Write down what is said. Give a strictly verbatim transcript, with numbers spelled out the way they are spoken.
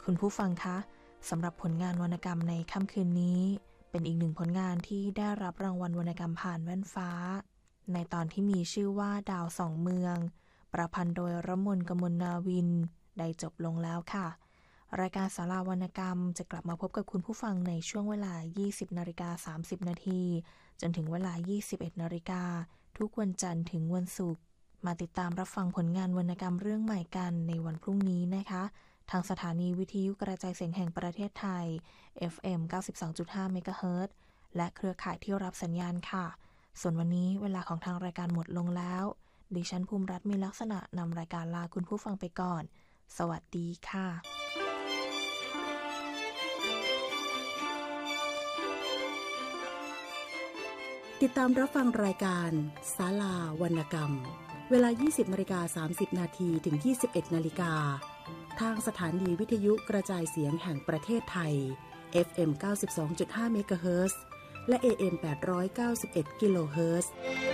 คุณผู้ฟังคะสำหรับผลงานวรรณกรรมในค่ำคืนนี้เป็นอีกหนึ่งผลงานที่ได้รับรางวัลวรรณกรรมผ่านแว่นฟ้าในตอนที่มีชื่อว่าดาวสองเมืองประพันธ์โดยรมน กมลนาวินได้จบลงแล้วค่ะรายการศาลาวรรณกรรมจะกลับมาพบกับคุณผู้ฟังในช่วงเวลา ยี่สิบนาฬิกาสามสิบนาทีจนถึงเวลา ยี่สิบเอ็ดนาฬิกาทุกวันจันทร์ถึงวันศุกร์มาติดตามรับฟังผลงานวรรณกรรมเรื่องใหม่กันในวันพรุ่งนี้นะคะทางสถานีวิทยุกระจายเสียงแห่งประเทศไทย เอฟ เอ็ม เก้าสิบสองจุดห้า เมกะเฮิรตซ์ และเครือข่ายที่รับสัญญาณค่ะส่วนวันนี้เวลาของทางรายการหมดลงแล้วดิฉันภูมิรัตน์มีลักษณะนำรายการลาคุณผู้ฟังไปก่อนสวัสดีค่ะติดตามรับฟังรายการศาลาวรรณกรรมเวลา ยี่สิบนาฬิกาสามสิบนาทีถึง ยี่สิบเอ็ดนาฬิกาทางสถานีวิทยุกระจายเสียงแห่งประเทศไทย เอฟ เอ็ม เก้าสิบสองจุดห้า เมกะเฮิรตซ์ และ เอ เอ็ม แปดร้อยเก้าสิบเอ็ด กิโลเฮิรตซ์